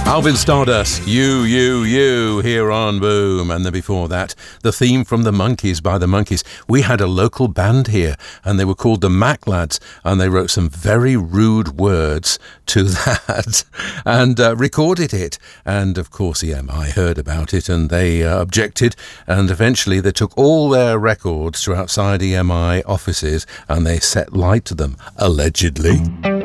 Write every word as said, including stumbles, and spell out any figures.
Alvin Stardust, You, You, You, here on Boom. And then before that, the theme from The Monkees by The Monkees. We had a local band here, and they were called the Mac Lads, and they wrote some very rude words to that and uh, recorded it. And of course, E M I heard about it, and they uh, objected, and eventually they took all their records to outside E M I offices, and they set light to them, allegedly.